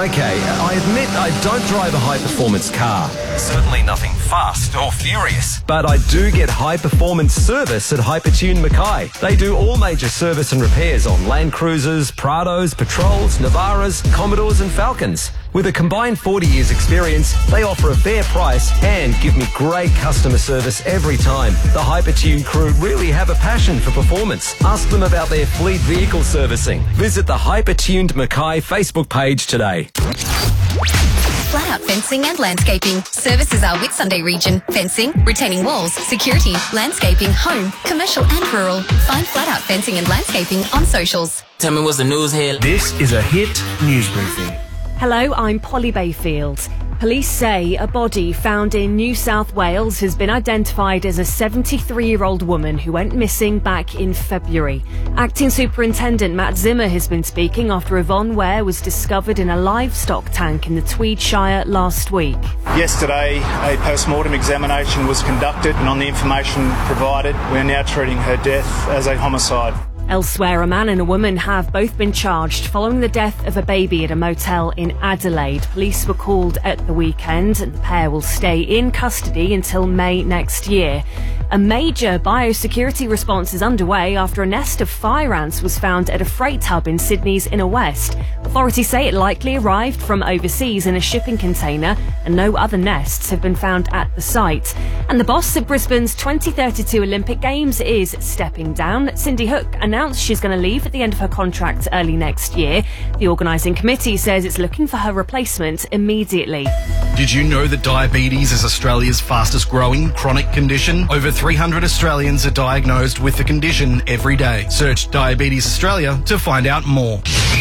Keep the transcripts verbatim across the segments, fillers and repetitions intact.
Okay, I admit I don't drive a high-performance car. Certainly nothing fast or furious. But I do get high-performance service at Hypertune Mackay. They do all major service and repairs on Land Cruisers, Prados, Patrols, Navaras, Commodores and Falcons. With a combined forty years experience, they offer a fair price and give me great customer service every time. The Hypertune crew really have a passion for performance. Ask them about their fleet vehicle servicing. Visit the Hypertuned Mackay Facebook page today. Flat Out Fencing and Landscaping. Services are Whitsunday region. Fencing, retaining walls, security, landscaping, home, commercial and rural. Find Flat Out Fencing and Landscaping on socials. Tell me what's the news here. This is a Hit News Briefing. Hello, I'm Polly Bayfield. Police say a body found in New South Wales has been identified as a seventy-three-year-old woman who went missing back in February. Acting Superintendent Matt Zimmer has been speaking after Yvonne Ware was discovered in a livestock tank in the Tweed Shire last week. Yesterday, a post-mortem examination was conducted, and on the information provided, we are now treating her death as a homicide. Elsewhere, a man and a woman have both been charged following the death of a baby at a motel in Adelaide. Police were called at the weekend and the pair will stay in custody until May next year. A major biosecurity response is underway after a nest of fire ants was found at a freight hub in Sydney's Inner West. Authorities say it likely arrived from overseas in a shipping container and no other nests have been found at the site. And the boss of Brisbane's twenty thirty-two Olympic Games is stepping down. Cindy Hook announced she's going to leave at the end of her contract early next year. The organising committee says it's looking for her replacement immediately. Did you know that diabetes is Australia's fastest growing chronic condition? Over three hundred Australians are diagnosed with the condition every day. Search Diabetes Australia to find out more.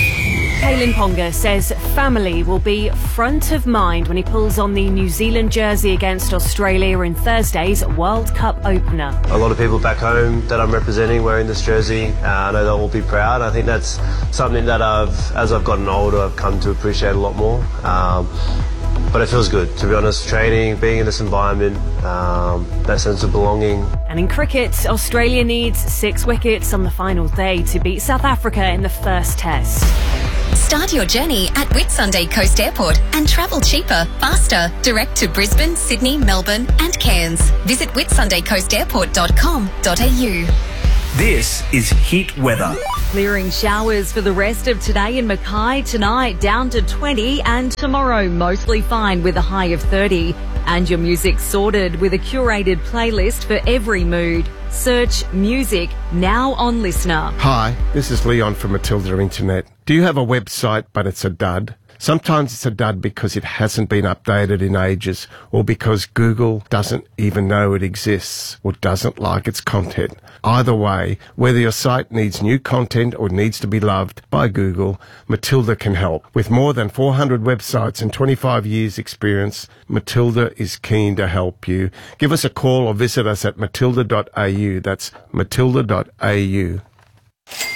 Kalyn Ponga says family will be front of mind when he pulls on the New Zealand jersey against Australia in Thursday's World Cup opener. A lot of people back home that I'm representing wearing this jersey, uh, I know they'll all be proud. I think that's something that I've, as I've gotten older, I've come to appreciate a lot more. Um, But it feels good, to be honest. Training, being in this environment, um, that sense of belonging. And in cricket, Australia needs six wickets on the final day to beat South Africa in the first test. Start your journey at Whitsunday Coast Airport and travel cheaper, faster, direct to Brisbane, Sydney, Melbourne and Cairns. Visit whitsunday coast airport dot com dot a u. This is Hit Weather. Clearing showers for the rest of today in Mackay, tonight down to twenty and tomorrow mostly fine with a high of thirty. And your music sorted with a curated playlist for every mood. Search music now on Listener. Hi, this is Leon from Matilda Internet. Do you have a website but it's a dud? Sometimes it's a dud because it hasn't been updated in ages, or because Google doesn't even know it exists or doesn't like its content. Either way, whether your site needs new content or needs to be loved by Google, Matilda can help. With more than four hundred websites and twenty-five years experience, Matilda is keen to help you. Give us a call or visit us at matilda dot a u. That's matilda dot a u.